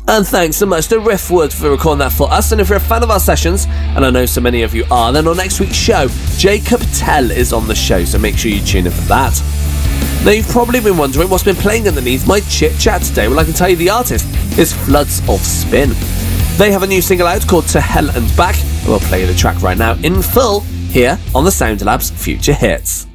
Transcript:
And thanks so much to Riffwood for recording that for us. And if you're a fan of our sessions, and I know so many of you are, then on next week's show, Jacob Tell is on the show, so make sure you tune in for that. Now, you've probably been wondering what's been playing underneath my chit-chat today. Well, I can tell you the artist is Floods of Spin. They have a new single out called To Hell and Back, and we'll play you the track right now in full here on the Sound Labs Future Hits.